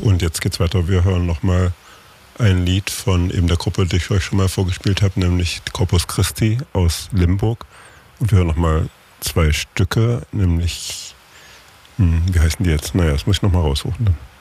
Und jetzt geht's weiter. Wir hören nochmal ein Lied von eben der Gruppe, die ich euch schon mal vorgespielt habe, nämlich Corpus Christi aus Limburg. Und wir hören nochmal 2 Stücke, nämlich, wie heißen die jetzt? Naja, das muss ich nochmal raussuchen dann.